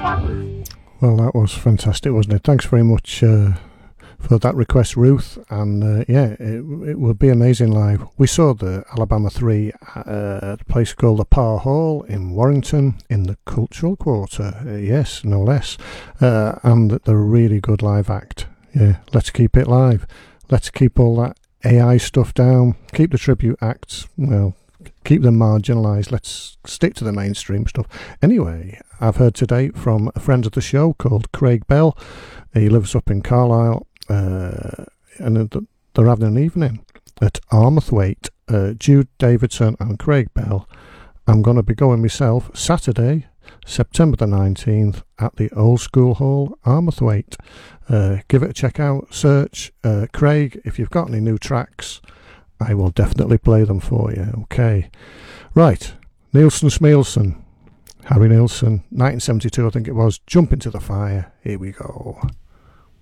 Well, that was fantastic, wasn't it? Thanks very much for that request, Ruth. And yeah, it would be amazing live. We saw the Alabama 3 at a place called the Parr Hall in Warrington in the Cultural Quarter. Yes, no less. And they're a really good live act. Yeah, let's keep it live. Let's keep all that AI stuff down. Keep the tribute acts, well, keep them marginalised. Let's stick to the mainstream stuff. Anyway, I've heard today from a friend of the show called Craig Bell. He lives up in Carlisle, and they're having an evening at Armathwaite. Jude Davidson and Craig Bell. I'm going to be going myself Saturday, September the 19th at the Old School Hall, Armathwaite. Give it a check out. Search Craig. If you've got any new tracks, I will definitely play them for you. Okay. Right. Nielsen Smielsen. Harry Nilsson. 1972, I think it was. Jump into the Fire. Here we go.